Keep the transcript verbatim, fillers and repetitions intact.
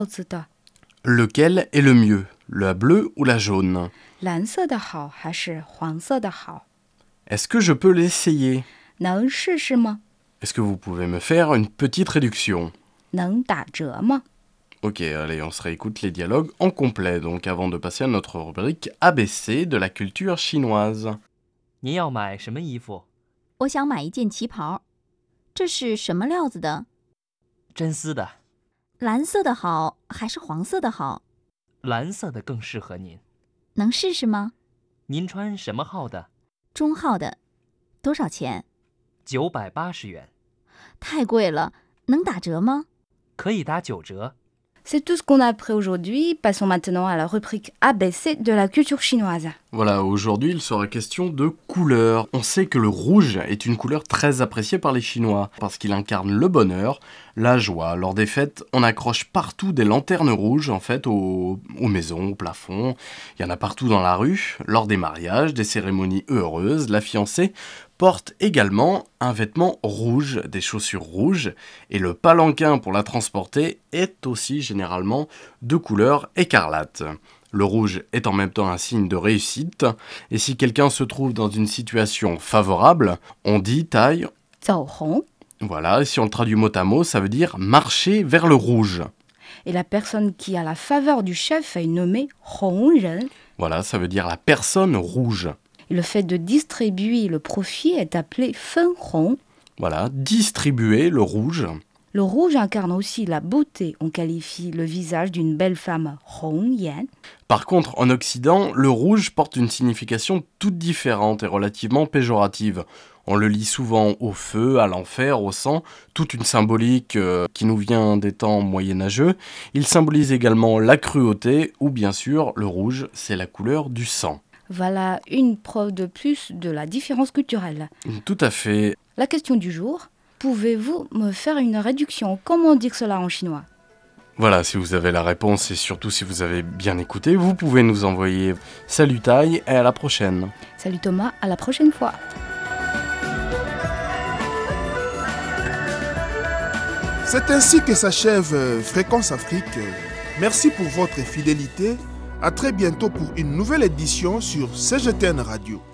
子的， Lequel est le mieux, la bleue ou la jaune? 蓝色的好还是黄色的好？ Est-ce que je peux l'essayer? 能试试吗？ Est-ce que vous pouvez me faire une petite réduction? 能打折吗？ Ok, allez, on se réécoute les dialogues en complet, donc avant de passer à notre rubrique A B C de la culture chinoise. 您要买什么衣服？ 我想买一件旗袍，这是什么料子的？ 真丝的， 蓝色的好还是黄色的好？ 蓝色的更适合您。 能试试吗？ 您穿什么号的？ 中号的，多少钱？ 九百八十元， 太贵了，能打折吗？ 可以打九折。 C'est tout ce qu'on a appris aujourd'hui. Passons maintenant à la rubrique A B C de la culture chinoise. Voilà, aujourd'hui il sera question de couleurs. On sait que le rouge est une couleur très appréciée par les Chinois parce qu'il incarne le bonheur, la joie. Lors des fêtes, on accroche partout des lanternes rouges en fait aux, aux maisons, au plafond. Il y en a partout dans la rue. Lors des mariages, des cérémonies heureuses, la fiancée porte également un vêtement rouge, des chaussures rouges, et le palanquin pour la transporter est aussi généralement de couleur écarlate. Le rouge est en même temps un signe de réussite, et si quelqu'un se trouve dans une situation favorable, on dit taille. 走红 Voilà, et si on le traduit mot à mot, ça veut dire marcher vers le rouge. et la personne qui a la faveur du chef est nommée Hongren. Voilà, ça veut dire la personne rouge. Et le fait de distribuer le profit est appelé Fenhong. Voilà, distribuer le rouge. Le rouge incarne aussi la beauté. On qualifie le visage d'une belle femme Hong Yan. Par contre, en Occident, le rouge porte une signification toute différente et relativement péjorative. On le lie souvent au feu, à l'enfer, au sang, toute une symbolique euh, qui nous vient des temps moyenâgeux. Il symbolise également la cruauté, ou bien sûr, le rouge, c'est la couleur du sang. Voilà une preuve de plus de la différence culturelle. Tout à fait. La question du jour, pouvez-vous me faire une réduction? Comment dire cela en chinois? Voilà, si vous avez la réponse et surtout si vous avez bien écouté, vous pouvez nous envoyer salut taille et à la prochaine. Salut Thomas, à la prochaine fois. C'est ainsi que s'achève euh, Fréquence Afrique. Merci pour votre fidélité. À très bientôt pour une nouvelle édition sur C G T N Radio.